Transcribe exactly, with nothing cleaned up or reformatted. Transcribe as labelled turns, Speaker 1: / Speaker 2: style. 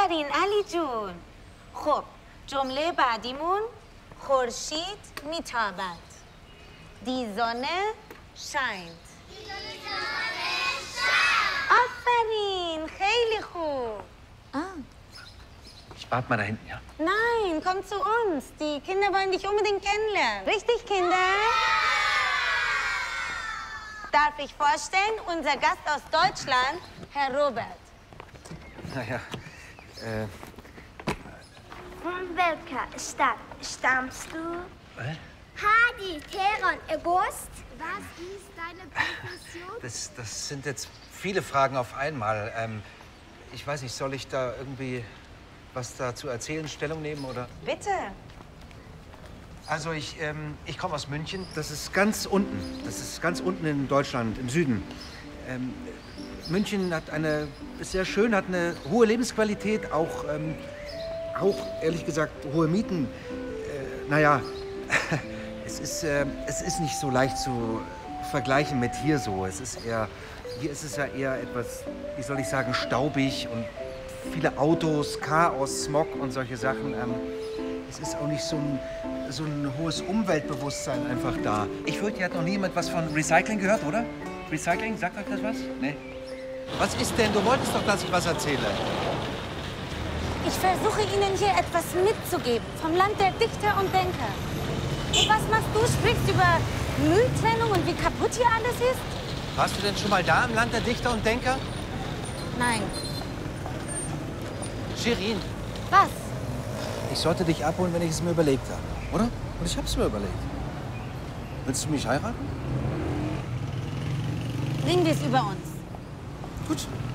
Speaker 1: آفرین علی جون. خب جمله بعدیمون خورشید میتابد. Die Sonne scheint. آفرین خیلی خوب.
Speaker 2: Ah.
Speaker 3: Ich warte mal da hinten, ja?
Speaker 1: Nein, komm zu uns. Die Kinder wollen dich unbedingt kennenlernen. Richtig, Kinder? Darf ich vorstellen, unser Gast aus Deutschland, Herr Robert.
Speaker 3: Naja, äh...
Speaker 4: Von welcher Stadt stammst du?
Speaker 3: Was?
Speaker 4: Hadi, Teheran, August. Was ist deine Profession?
Speaker 3: Das, das sind jetzt viele Fragen auf einmal. Ähm, ich weiß nicht, soll ich da irgendwie was dazu erzählen, Stellung nehmen, oder?
Speaker 1: Bitte.
Speaker 3: Also ich, ähm, ich komme aus München. Das ist ganz unten. Das ist ganz unten in Deutschland, im Süden. Ähm, München hat eine, ist sehr schön, hat eine hohe Lebensqualität, auch, ähm, auch ehrlich gesagt hohe Mieten. Äh, naja, es ist, äh, es ist nicht so leicht zu vergleichen mit hier so. Es ist eher, hier ist es ja eher etwas, wie soll ich sagen, staubig und viele Autos, Chaos, Smog und solche Sachen. Ähm, es ist auch nicht so ein, so ein hohes Umweltbewusstsein einfach da. Ich würde, hier hat noch niemand was von Recycling gehört, oder? Recycling, sagt euch das was? Nee. Was ist denn? Du wolltest doch, dass ich was erzähle.
Speaker 1: Ich versuche Ihnen hier etwas mitzugeben vom Land der Dichter und Denker. Und was machst du? Sprichst über Mülltrennung und wie kaputt hier alles ist?
Speaker 3: Warst du denn schon mal da im Land der Dichter und Denker?
Speaker 1: Nein.
Speaker 3: Shirin,
Speaker 1: Was?
Speaker 5: Ich sollte dich abholen, wenn ich es mir überlegt habe, oder? Und ich hab's mir überlegt. Willst du mich heiraten?
Speaker 1: Bringen wir es über uns.
Speaker 5: Gut.